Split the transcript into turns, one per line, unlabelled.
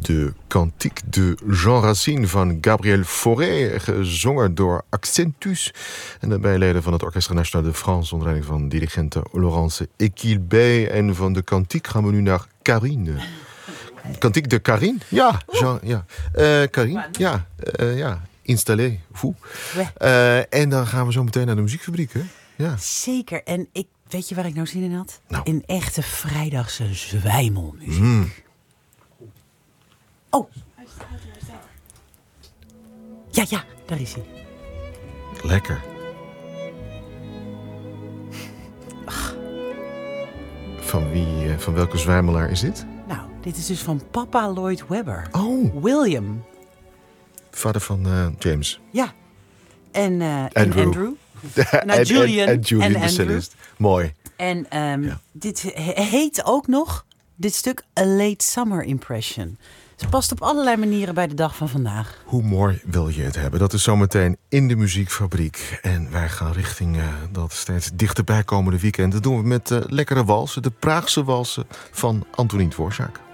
de Cantique de Jean Racine van Gabriel Fauré, gezongen door Accentus. En daarbij leden van het Orchestre National de France onder leiding van dirigente Laurence Equilbé. En van de Cantique gaan we nu naar Carine. Cantique de Carine? Ja, Jean, ja. Carine, ja. Ja. Installez-vous. En dan gaan we zo meteen naar de muziekfabriek, hè? Ja.
Zeker. En weet je waar ik nou zin in had?
Nou.
In echte vrijdagse zwijmelmuziek. Oh. Ja, daar is hij.
Lekker. Van welke zwijmelaar is dit?
Nou, dit is dus van Papa Lloyd Webber.
Oh.
William.
Vader van James.
Ja. En
Andrew.
Nou, Julian.
En Julian, de
Andrew.
cellist. Mooi.
En dit heet ook nog, dit stuk, A Late Summer Impression. Het past op allerlei manieren bij de dag van vandaag.
Hoe mooi wil je het hebben? Dat is zometeen in de muziekfabriek. En wij gaan richting dat steeds dichterbij komende weekend. Dat doen we met lekkere walsen. De Praagse walsen van Antonin Dvorak.